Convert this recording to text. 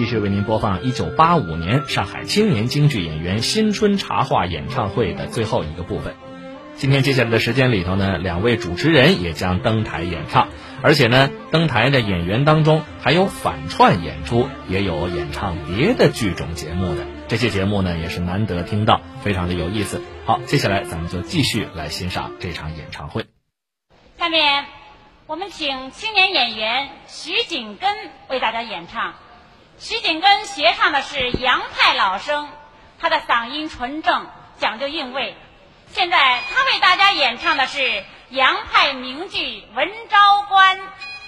续为您播放1985年上海青年京剧演员新春茶话演唱会的最后一个部分。今天接下来的时间里头呢，两位主持人也将登台演唱，而且呢，登台的演员当中还有反串演出，也有演唱别的剧种节目的。这些节目呢也是难得听到，非常的有意思。好，接下来咱们就继续来欣赏这场演唱会。 下面我们请青年演员徐景根为大家演唱。徐景根学唱的是洋派老生，他的嗓音纯正，讲究韵味。现在他为大家演唱的是洋派名剧《文昭关》。